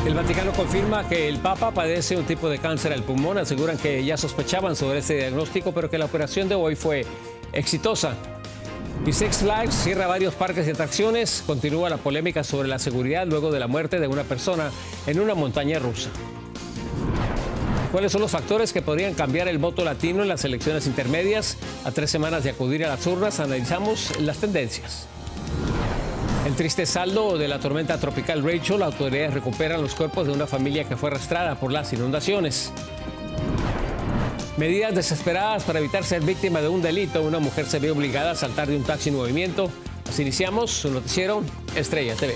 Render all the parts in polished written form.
El Vaticano confirma que el Papa padece un tipo de cáncer al pulmón. Aseguran que ya sospechaban sobre este diagnóstico, pero que la operación de hoy fue exitosa. Y Six Flags cierra varios parques de atracciones. Continúa la polémica sobre la seguridad luego de la muerte de una persona en una montaña rusa. ¿Cuáles son los factores que podrían cambiar el voto latino en las elecciones intermedias? A 3 semanas de acudir a las urnas, analizamos las tendencias. El triste saldo de la tormenta tropical Rachel, las autoridades recuperan los cuerpos de una familia que fue arrastrada por las inundaciones. Medidas desesperadas para evitar ser víctima de un delito. Una mujer se ve obligada a saltar de un taxi en movimiento. Así iniciamos su noticiero Estrella TV.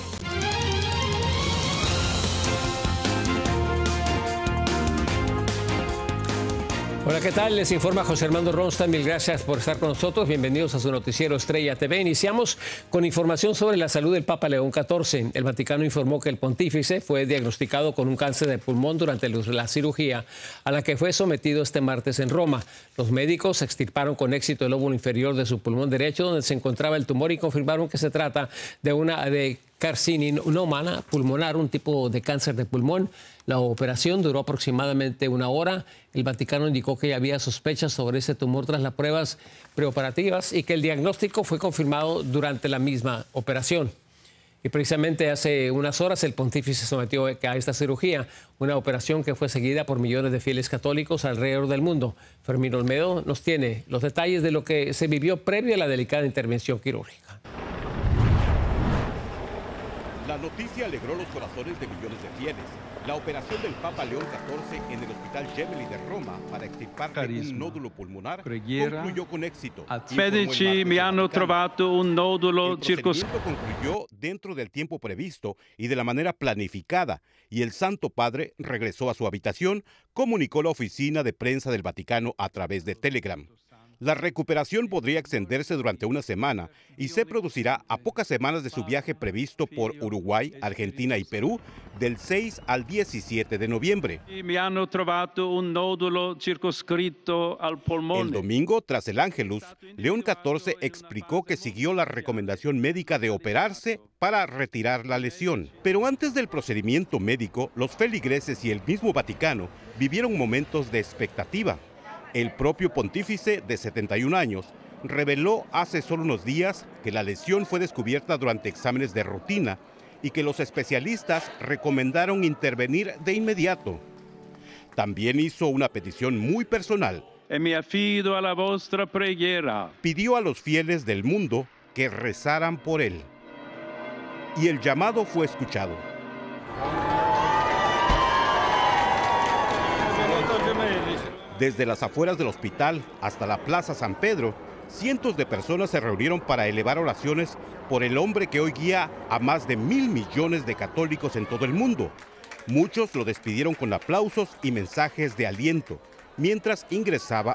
Hola, ¿qué tal? Les informa José Armando Ronstadt. Mil gracias por estar con nosotros. Bienvenidos a su noticiero Estrella TV. Iniciamos con información sobre la salud del Papa León XIV. El Vaticano informó que el pontífice fue diagnosticado con un cáncer de pulmón durante la cirugía a la que fue sometido este martes en Roma. Los médicos extirparon con éxito el lóbulo inferior de su pulmón derecho, donde se encontraba el tumor, y confirmaron que se trata de carcinoma pulmonar, un tipo de cáncer de pulmón. La operación duró aproximadamente 1 hora. El Vaticano indicó que ya había sospechas sobre ese tumor tras las pruebas preoperativas y que el diagnóstico fue confirmado durante la misma operación. Y precisamente hace unas horas el pontífice se sometió a esta cirugía, una operación que fue seguida por millones de fieles católicos alrededor del mundo. Fermín Olmedo nos tiene los detalles de lo que se vivió previo a la delicada intervención quirúrgica. La noticia alegró los corazones de millones de fieles. La operación del Papa León XIV en el Hospital Gemelli de Roma para extirparle un nódulo pulmonar concluyó con éxito. Medici mi hanno trovato un nódulo El procedimiento concluyó dentro del tiempo previsto y de la manera planificada, y el Santo Padre regresó a su habitación, comunicó la oficina de prensa del Vaticano a través de Telegram. La recuperación podría extenderse durante 1 semana y se producirá a pocas semanas de su viaje previsto por Uruguay, Argentina y Perú del 6 al 17 de noviembre. Mi hanno trovato un nódulo circoscritto al polmone. El domingo, tras el Ángelus, León XIV explicó que siguió la recomendación médica de operarse para retirar la lesión. Pero antes del procedimiento médico, los feligreses y el mismo Vaticano vivieron momentos de expectativa. El propio pontífice, de 71 años, reveló hace solo unos días que la lesión fue descubierta durante exámenes de rutina y que los especialistas recomendaron intervenir de inmediato. También hizo una petición muy personal. Me affido alla vostra preghiera. Pidió a los fieles del mundo que rezaran por él. Y el llamado fue escuchado. Desde las afueras del hospital hasta la Plaza San Pedro, cientos de personas se reunieron para elevar oraciones por el hombre que hoy guía a más de 1.000 millones de católicos en todo el mundo. Muchos lo despidieron con aplausos y mensajes de aliento, mientras ingresaba